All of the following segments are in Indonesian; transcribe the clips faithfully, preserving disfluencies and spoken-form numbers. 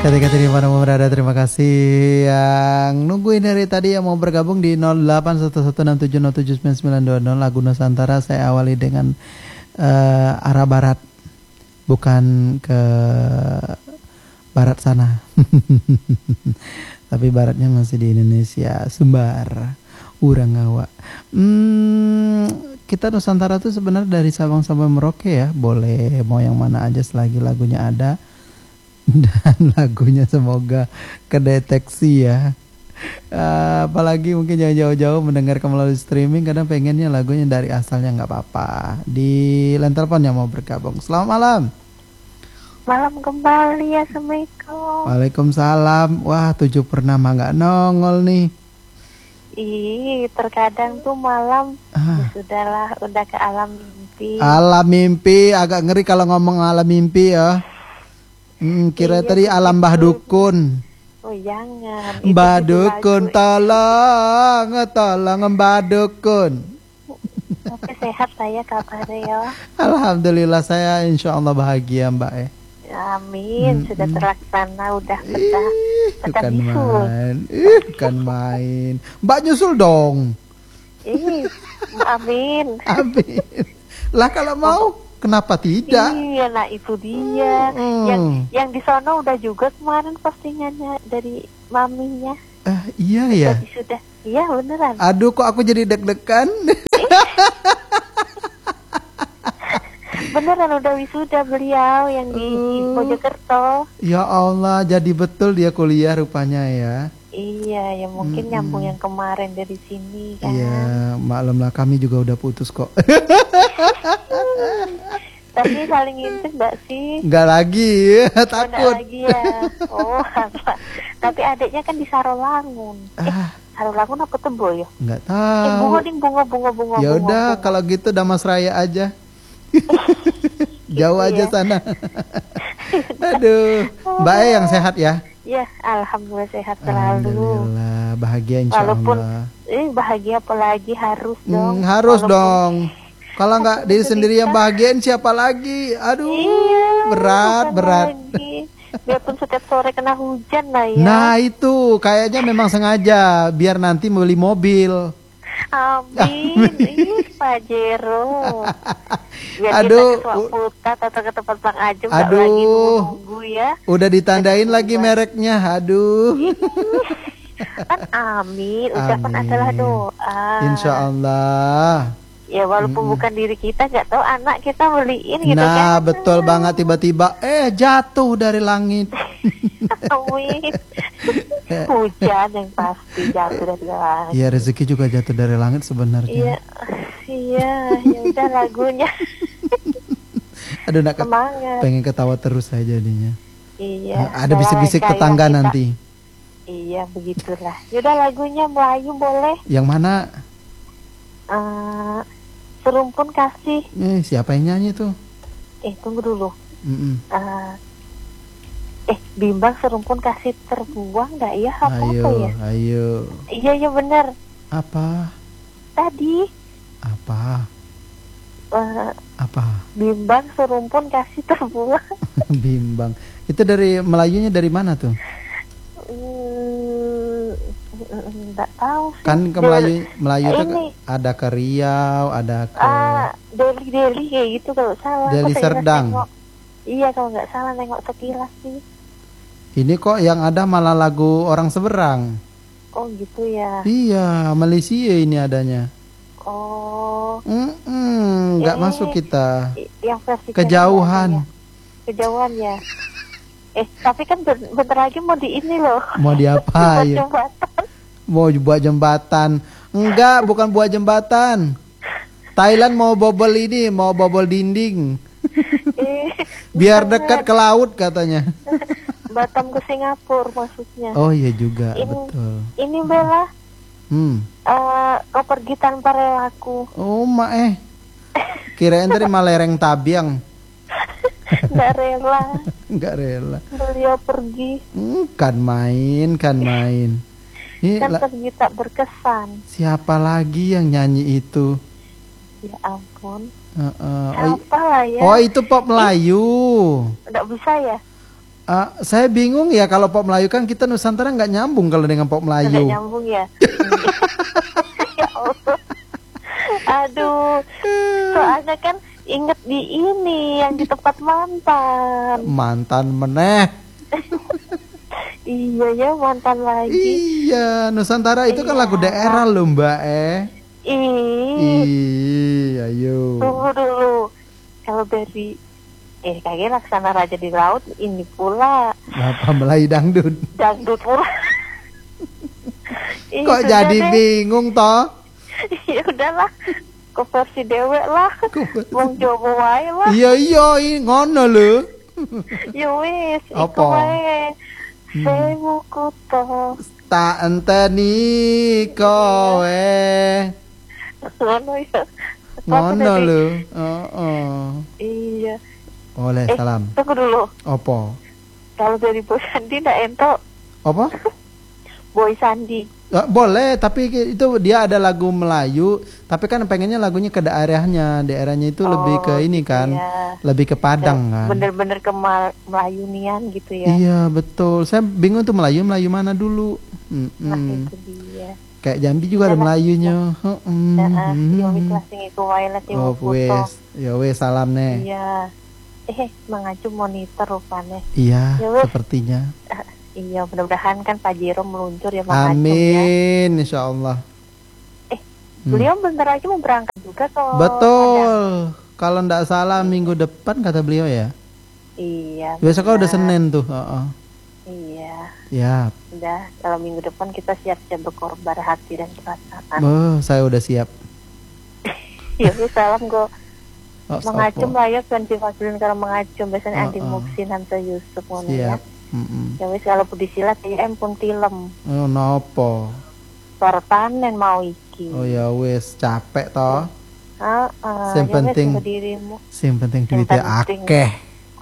Kata-kata di mana mau berada, terima kasih yang nungguin dari tadi yang mau bergabung di nol delapan satu satu enam tujuh nol tujuh sembilan sembilan dua nol. Lagu Nusantara saya awali dengan uh, arah barat, bukan ke barat sana. Tapi baratnya masih di Indonesia, Sumbar, Urangawa. Hmm, kita Nusantara tuh sebenarnya dari Sabang sampai Merauke ya, boleh mau yang mana aja selagi lagunya ada. Dan lagunya semoga kedeteksi ya. Uh, apalagi mungkin jangan jauh-jauh mendengarkan melalui streaming, kadang pengennya lagunya dari asalnya, nggak apa-apa. Di line telepon yang mau bergabung. Selamat malam. Malam kembali, assalamualaikum. Waalaikumsalam. Wah, tujuh purnama nggak nongol nih. Ih, terkadang tuh malam ah. ya sudahlah, udah ke alam mimpi. Alam mimpi, agak ngeri kalau ngomong alam mimpi ya. Hmm, kira iya, tadi alam Mbah Dukun. Oh jangan. Mbah Dukun tolong, tolong Mbah Dukun. Tapi sehat saya kabarnya ya. Alhamdulillah saya insya Allah bahagia Mbak ya. Amin, hmm, sudah terlaksana, udah pecah. Bukan main, Ih, bukan main. Mbak nyusul dong. Ih, amin. Amin. Lah kalau mau. Kenapa tidak? Iya, nah itu dia. Hmm. Yang yang di sana udah juga kemarin postingannya dari maminya. Uh, iya ya. Sudah. Iya beneran. Aduh, kok aku jadi deg-degan. Beneran udah wisuda beliau yang di uh. Mojokerto. Ya Allah, jadi betul dia kuliah rupanya ya. Iya, ya mungkin hmm. nyambung yang kemarin dari sini kan. Iya, maklumlah kami juga udah putus kok. Tapi saling intip gak sih? Enggak lagi, takut. Enggak lagi ya. Oh, apa? Tapi adiknya kan di Sarolangun. Ah. Eh, Sarolangun apa Tebo ya? Enggak tahu. Eh, bunga ding bunga bunga bunga. Ya udah, kalau gitu Damas Raya aja. Jauh gitu aja ya? Sana. Aduh, Mbak E yang sehat ya? Ya, alhamdulillah sehat selalu. Alhamdulillah, bahagia insya Walaupun, Allah. Eh, bahagia apalagi harus dong. Hmm, harus Walaupun, dong. Kalau nggak diri sendiri yang bahagiain siapa lagi? Aduh, iya, berat, berat. Lagi. Biarpun setiap sore kena hujan lah ya. Nah itu, kayaknya memang sengaja biar nanti beli mobil. Amin, Ih, Pak Jero. Biar aduh, kita ke Putat atau ke tempat Bang Ajeng, aduh, lagi nunggu ya. Udah ditandain kita lagi mereknya, aduh. Kan amin, ucapan amin. Adalah doa. Insya Allah. Ya walaupun hmm. bukan diri kita, nggak tahu anak kita beliin gitu nah, kan. Nah betul banget, tiba-tiba eh jatuh dari langit. Amin. Hujan yang pasti jatuh dari langit. Iya, rezeki juga jatuh dari langit sebenarnya. Iya, iya, ya udah lagunya. Aduh, nak pengen ketawa terus saya jadinya. Iya. Nah, ada bisik-bisik tetangga kita. Nanti. Iya, begitulah. Yaudah lagunya Melayu boleh. Yang mana? Uh, Serumpun Kasih. Eh, siapa yang nyanyi tuh? Eh, tunggu dulu. Mm-mm. Uh, Eh, Bimbang Serumpun Kasih terbuang nggak ya? Apa ayo, apa ya? Ayo. Iya, iya benar. Apa? Tadi. Apa? Uh, apa? Bimbang Serumpun Kasih terbuang. Bimbang. Itu dari Melayunya dari mana tuh? Nggak tahu sih. Kan ke Melayu, Melayu itu ada ke Riau, ada ke ah, Deli Deli kayak gitu kalau salah. Deli Serdang. Nengok, iya kalau nggak salah nengok sekilas sih. Ini kok yang ada malah lagu Orang Seberang. Oh gitu ya. Iya, Malaysia ini adanya. Oh. Nggak eh, masuk kita. Yang versi kejauhan. Ya. Kejauhan ya. Eh tapi kan bentar lagi mau di ini loh. Mau diapa ya? Mau buat jembatan. Enggak, bukan buat jembatan. Thailand mau bobol ini, mau bobol dinding. Biar dekat ke laut katanya. Batam ke Singapura maksudnya. Oh iya juga, ini, betul. Ini Bella. Hmm. Uh, kau pergi tanpa relaku. Oh ma eh. Kirain dari Malereng Tabiang. Nggak rela. Nggak rela. Beliau pergi. Hmm, kan main, kan main. Ini kan pergi tak berkesan. Siapa lagi yang nyanyi itu? Ya ampun. Uh, uh, Siapa lah ya? Oh itu pop Melayu. Nggak bisa ya? Uh, saya bingung ya kalau pop Melayu kan kita Nusantara nggak nyambung kalau dengan pop Melayu. Nggak nyambung ya. Ya Allah. Aduh. Soalnya kan inget di ini yang di tempat mantan. Mantan meneh. Iya ya mantan lagi. Iya Nusantara itu kan iya. lagu daerah loh Mbak eh. Iya. Ayo. Tunggu dulu. Kalau dari Eh kayaknya Laksana Raja di Laut ini pula. Apa Melayu dangdut? Dangdut pula. Kok jadi deh. Bingung toh? Ya udahlah, ke versi dewek lah. Wong Jawa wae lah. Iya iya ngono lho. Ya wis, iku wae. Sewu kuto. Tak enteni kowe. Ngono ya. Ngono lho. Heeh. Iya. Oleh eh, salam. Tunggu dulu. Apa? Kalau dari Boy Sandi ndak ento. Apa? Boy Sandi. Ya, boleh, tapi itu dia ada lagu Melayu, tapi kan pengennya lagunya ke daerahnya, daerahnya itu oh, lebih ke ini kan, iya. Lebih ke Padang kan. Bener-bener ke Melayu nian gitu ya. Iya betul. Saya bingung tuh Melayu Melayu mana dulu. Mm -mm. Nah itu dia. Kayak Jambi juga ada Melayunya. Heeh. Heeh. Yo wis lah sing iku wae lah sing Oh wis. Ya wis salam nih. Iya. Eh mengacu monitor rupanya. Iya, sepertinya. Iya, mudah-mudahan kan Pak Jiro meluncur ya mengacu. Amin, ya. Insya Allah. Eh, hmm. beliau bentar lagi mau berangkat juga toh. Betul. Kalau ndak salah minggu depan kata beliau ya. Iya. Besok kan udah Senin tuh. Uh-uh. Iya. Ya. Udah, kalau minggu depan kita siap-siap berkorban hati dan perasaan. Oh, saya udah siap. Ya, salam go. Oh, mengacum lah ya kan Faslin kalau mengacum biasanya oh, Andi oh. Muksin Hamzah Yusuf ngono ya. Mm -mm. Ya wis kalau budi silat ya em pun tilem. Oh nopo? Pertanen mau iki. Oh ya wis capek toh. Heeh. Uh, Sing ya penting dirimu. Sing penting duitnya akeh.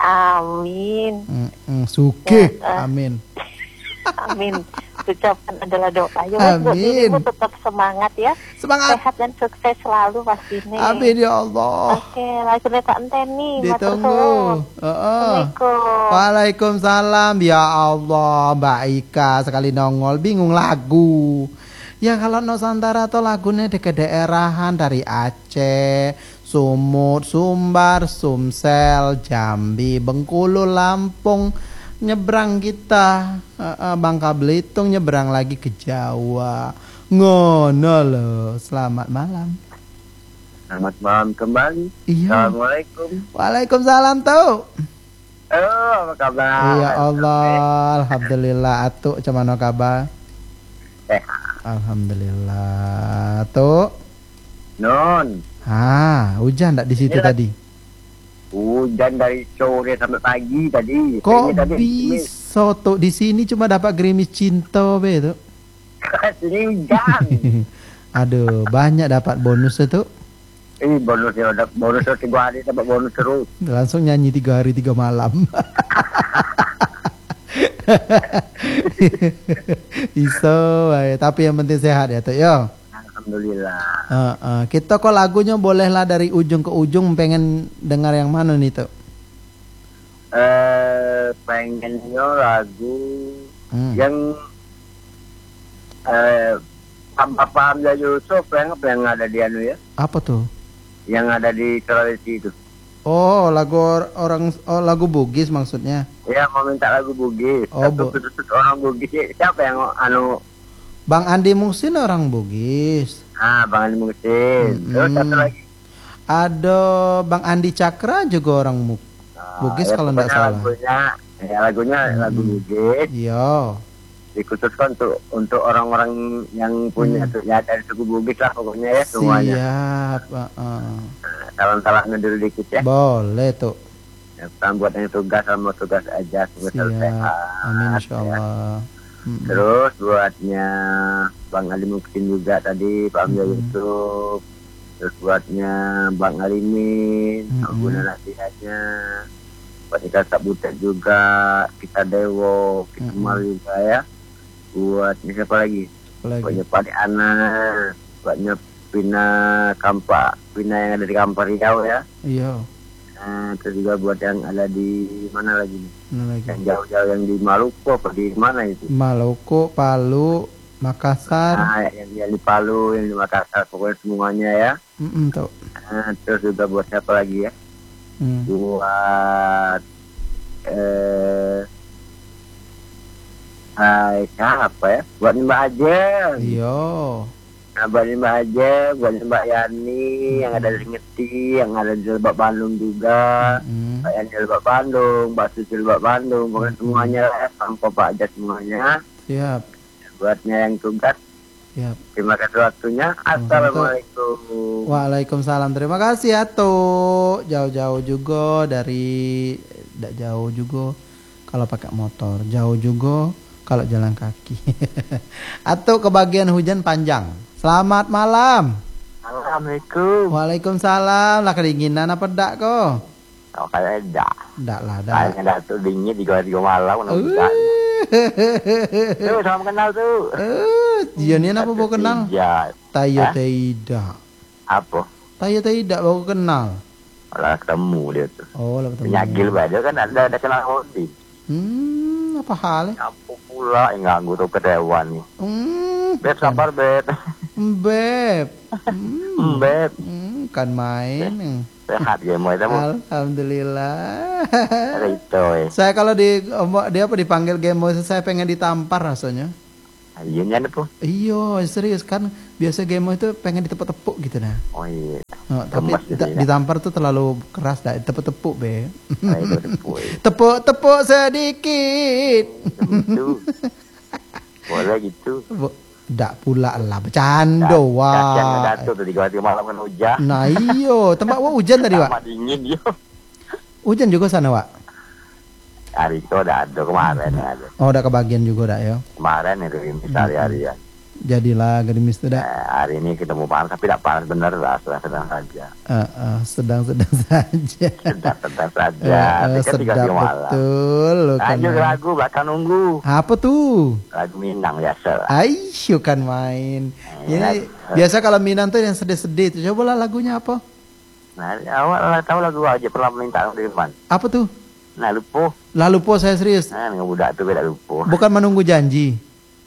Amin. Mm -mm, sugih. Ya, uh. Amin. Amin. Ucapan adalah doa. Ya buat dirimu tetap semangat ya. Semangat. Sehat dan sukses selalu pastinya. Amin ya Allah. Oke, langsung tak enteni. Ditunggu. Uh-uh. Waalaikumsalam. Ya Allah, Mbak Ika sekali nongol bingung lagu. Ya kalau Nusantara tuh lagunya di kedaerahan dari Aceh, Sumut, Sumbar, Sumsel, Jambi, Bengkulu, Lampung. Nyebrang kita uh, uh, Bangka Belitung, nyebrang lagi ke Jawa. Ngono loh. Selamat malam. Selamat malam kembali. Iya. Assalamualaikum. Waalaikumsalam tuh. Oh, apa kabar? Ya Allah, alhamdulillah. Atuh cuman kabar. Eh. Alhamdulillah. Tuh. Non. Ah, hujan enggak di situ Inilah. Tadi? Hujan dari sore sampai pagi tadi. Kok tadi, bisa tuh di sini cuma dapat gerimis cinta be tuh. Sini hujan. Aduh, banyak dapat bonus itu. Eh, bonusnya udah bonus tiga hari dapat bonus terus. Langsung nyanyi tiga hari tiga malam. Iso, tapi yang penting sehat ya tuh yo. Alhamdulillah. Uh, uh, kita kok lagunya bolehlah dari ujung ke ujung, pengen dengar yang mana nih tuh? Eh, pengennya lagu hmm. yang eh Bapak Hamzah Yusuf yang yang ada di anu ya? Apa tuh? Yang ada di Sulawesi itu. Oh, lagu or, orang oh lagu Bugis maksudnya? Iya, mau minta lagu Bugis. Oh, bu orang Bugis. Siapa yang anu? Bang Andi Muksin orang Bugis. Ah, Bang Andi Muksin. Mm-hmm. Terus satu lagi. Ada Bang Andi Cakra juga orang Muk ah, Bugis ya, kalau enggak salah. Lagunya, ya lagunya hmm. lagu Bugis. Iya. Dikhususkan untuk untuk orang-orang yang punya hmm. tuh ya dari suku Bugis lah pokoknya ya semuanya. Siap. Uh-uh. Nah, salam-salamnya dulu dikit ya. Boleh tuh. Ya, buat yang tugas sama tugas aja semoga sehat. Amin insyaallah. Ya. Hmm. Terus buatnya Bang Ali Muksin juga tadi Pak Hamzah hmm. Yusuf. Terus buatnya Bang Alimin, hmm. Guna nasihatnya. Buat kita tak butet juga, kita Dewo, kita hmm. Mal juga ya. Buat siapa lagi? lagi? Buatnya Pak Ana, buatnya Pina Kampa, Pina yang ada di Kampar Riau ya. Iya. Nah, terus juga buat yang ada di mana lagi nih? Mana lagi? Yang jauh-jauh yang di Maluku apa di mana itu? Maluku, Palu, Makassar. Nah, yang, yang di Palu, yang di Makassar, pokoknya semuanya ya. Mm-mm, tuh. Nah, terus juga buat siapa lagi ya? Hmm. Buat eh Hai, siapa ya? Buat Mbak Ajeng. Iya. Nah, buat Mbak Ajeng, buat Mbak Yani yang ada di Ngeti, yang ada di Lebak Bandung juga. Mm-mm. Mbak Yani di Lebak Bandung, Mbak Suci di Lebak Bandung, pokoknya semuanya ya, sampai Pak Ajat semuanya. Siap. Buatnya yang tugas, Siap. terima kasih waktunya. Assalamualaikum. Waalaikumsalam. Terima kasih Ato. Jauh-jauh juga dari tidak jauh juga kalau pakai motor, jauh juga kalau jalan kaki. Atau kebagian hujan panjang. Selamat malam. Assalamualaikum. Waalaikumsalam. Lah kedinginan apa ndak kok? Oh, kayaknya enggak. Ndak lah, ndak. Kayaknya enggak tuh dingin di tiga malam. Enggak. Tuh, salam kenal tuh. Eh, Jiannya apa mau kenal? Iya. Tayo Hah? tidak. Apa? Tayo tidak mau kenal. Malah ketemu dia tuh. Oh, lah ketemu. Penyagil baca kan ada ada kenal Hodi. Hmm, apa halnya? Apa pula yang ganggu tuh kedewan nih. Hmm, Beb sabar beb. Beb. Hmm, Beb. hmm, kan main. Sehat ya mau itu. Alhamdulillah. Ada itu eh. Saya kalau di dia apa dipanggil game boy saya pengen ditampar rasanya. Iya nih po. Iya, serius kan biasa game boy itu pengen ditepuk-tepuk gitu nah. Oh iya. Oh, tapi Gemes gitu ta- ya. ditampar tuh terlalu keras dah, tepuk-tepuk be. Nah, itu tepu. eh. Tepuk-tepuk sedikit. Gitu. Boleh gitu. Ndak pula lah, bercanda wah. Kasihan ada tuh tuh tiga tiga malam kan hujan. Nah iyo, tempat wah hujan tadi wak. Sama dingin yo. Hujan juga sana wak. Hari itu ada ada kemarin ada. Oh udah kebagian juga dah ya. Kemarin itu ini hari-harian. Jadilah gerimis tuh dah. Eh, hari ini ketemu panas tapi tidak panas bener lah, sedang-sedang saja. Eh, eh, sedang-sedang saja. Sedang-sedang saja. Eh, eh, Tapi kan tiga sedap tiga malam. betul loh kan. Lanjut lagu belakang nunggu. Apa tuh? Lagu Minang biasa lah. Aisyah kan main. Eh, Ini biasa kalau Minang tuh yang sedih-sedih. Coba lah lagunya apa? Nah, awal lah tahu lagu aja pernah minta dari mana. Apa tuh? Nah, lupa. Lalu po saya serius. Nah, dengan budak tuh beda lupa. Bukan menunggu janji.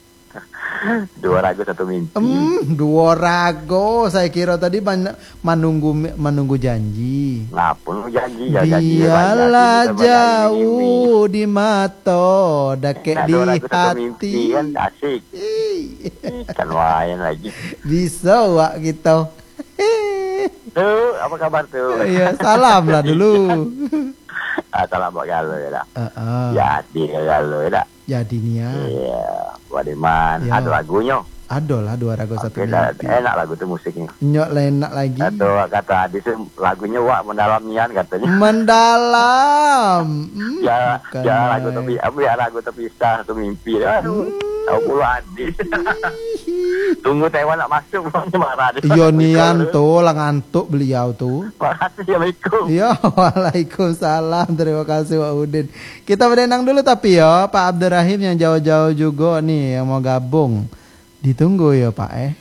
Dua ragu satu mimpi. Hmm, dua rago. Saya kira tadi man- menunggu menunggu janji. Ngapun janji ya janji. Dialah jauh di mata, dake Nah, di dua ragu satu mimpi hati. kan asik. Ih, Kan main lagi. bisa wak gitu. Tuh, apa kabar tuh? Iya, salam lah dulu. Assalamualaikum buat galau ya dak. Heeh. Jadi galau ya dak. Jadi nih ya. Iya, buat Iman. Iya. Ada lagunya. Ada lah dua rago satu Oke, dah. mimpi. Enak lagu tuh musiknya. Nyok enak lagi. Atau kata Adi tuh lagunya wak mendalamian katanya. Mendalam. Hmm, Ya, bukan ya lagu main. tapi apa ya lagu terpisah satu mimpi. Aduh, tahu pula Adi. Tunggu Taiwan nak masuk belum marah Adi. Iya nian tuh lah ngantuk beliau tuh. Makasih, Assalamualaikum. Iya, waalaikumsalam. Terima kasih Pak Udin. Kita berenang dulu tapi ya Pak Abdurrahim yang jauh-jauh juga nih yang mau gabung. Ditunggu ya Pak eh.